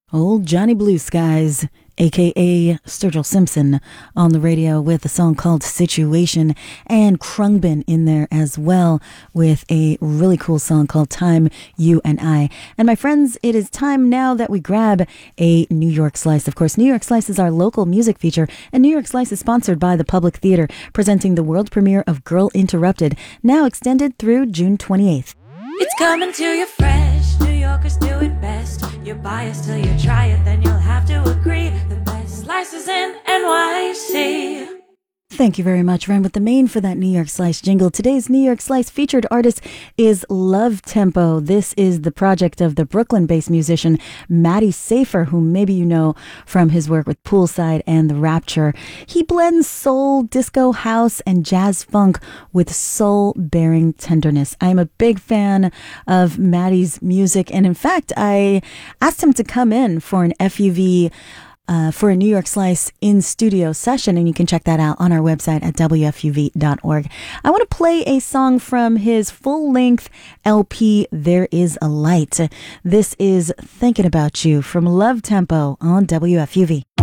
Old Johnny Blue Skies, aka Sturgill Simpson, on the radio with a song called Situation, and Khruangbin in there as well with a really cool song called Time, You and I. And my friends, it is time now that we grab a New York Slice. Of course, New York Slice is our local music feature, and New York Slice is sponsored by the Public Theater, presenting the world premiere of Girl Interrupted, now extended through June 28th. It's coming to you fresh. New Yorkers do it best. You're biased till you try it, then you'll have to agree. The best slices in NYC. Thank you very much, Ren, with the main for that New York Slice jingle. Today's New York Slice featured artist is Love Tempo. This is the project of the Brooklyn-based musician Matty Safer, who maybe you know from his work with Poolside and The Rapture. He blends soul, disco, house, and jazz funk with soul-bearing tenderness. I'm a big fan of Matty's music, and in fact, I asked him to come in for an FUV for a New York Slice in studio session, and you can check that out on our website at WFUV.org. I want to play a song from his full-length LP, There Is a Light. This is Thinking About You from Love Tempo on WFUV.